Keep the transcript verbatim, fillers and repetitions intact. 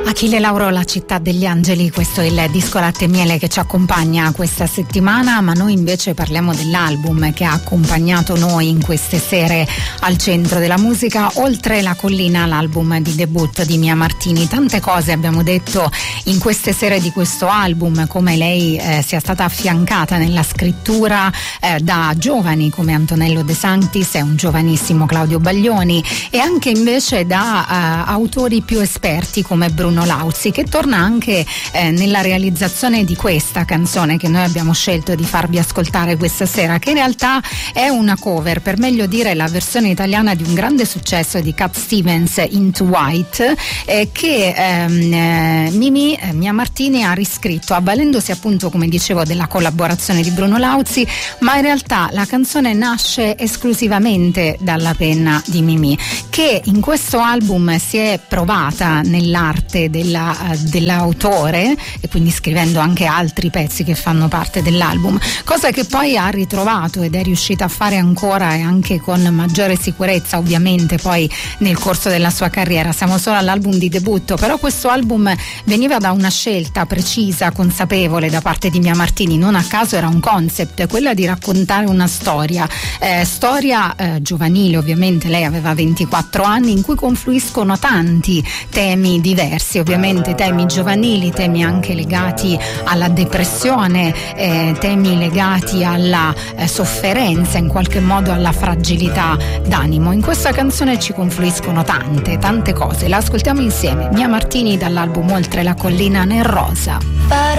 Achille Lauro, La città degli angeli, questo è il disco Latte e Miele che ci accompagna questa settimana, ma noi invece parliamo dell'album che ha accompagnato noi in queste sere al centro della musica. Oltre la collina, l'album di debutto di Mia Martini. Tante cose abbiamo detto in queste sere di questo album, come lei eh, sia stata affiancata nella scrittura eh, da giovani come Antonello De Sanctis e un giovanissimo Claudio Baglioni, e anche invece da eh, autori più esperti come Bruno Lauzi, che torna anche eh, nella realizzazione di questa canzone che noi abbiamo scelto di farvi ascoltare questa sera, che in realtà è una cover, per meglio dire la versione italiana di un grande successo di Cat Stevens, Into White, eh, che ehm, eh, Mimì eh, Mia Martini ha riscritto, avvalendosi appunto, come dicevo, della collaborazione di Bruno Lauzi, ma in realtà la canzone nasce esclusivamente dalla penna di Mimì, che in questo album si è provata nell'arte Della, dell'autore, e quindi scrivendo anche altri pezzi che fanno parte dell'album, cosa che poi ha ritrovato ed è riuscita a fare ancora, e anche con maggiore sicurezza ovviamente poi nel corso della sua carriera. Siamo solo all'album di debutto, però questo album veniva da una scelta precisa, consapevole da parte di Mia Martini. Non a caso era un concept, quella di raccontare una storia eh, storia eh, giovanile, ovviamente lei aveva ventiquattro anni, in cui confluiscono tanti temi diversi, ovviamente temi giovanili, temi anche legati alla depressione, eh, temi legati alla eh, sofferenza, in qualche modo alla fragilità d'animo. In questa canzone ci confluiscono tante, tante cose. La ascoltiamo insieme. Mia Martini dall'album Oltre la collina nel rosa.